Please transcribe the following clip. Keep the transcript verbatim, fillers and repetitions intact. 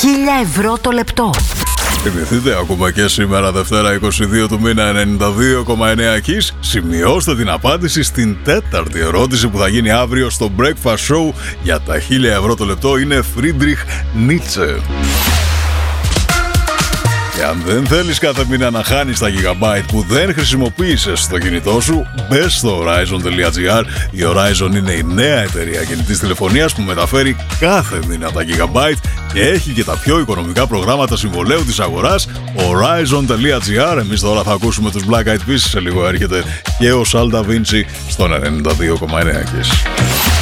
χίλια ευρώ το λεπτό. Θυμηθείτε, ακόμα και σήμερα Δευτέρα είκοσι δύο του μήνα ενενήντα δύο κόμμα εννέα Kiss. Σημειώστε την απάντηση στην τέταρτη ερώτηση που θα γίνει αύριο στο Breakfast Show για τα χίλια ευρώ το λεπτό. Είναι Φρίντριχ Νίτσε. Και αν δεν θέλεις κάθε μήνα να χάνεις τα gigabyte που δεν χρησιμοποίησες στο κινητό σου, μπες στο Horizon.gr. Η Horizon είναι η νέα εταιρεία κινητής τηλεφωνίας που μεταφέρει κάθε μήνα τα gigabyte και έχει και τα πιο οικονομικά προγράμματα συμβολαίου της αγοράς. Horizon.gr. Εμείς τώρα θα ακούσουμε τους Black Eyed Peas. Σε λίγο έρχεται και ο Salda Vinci στον ενενήντα δύο κόμμα εννέα Kiss.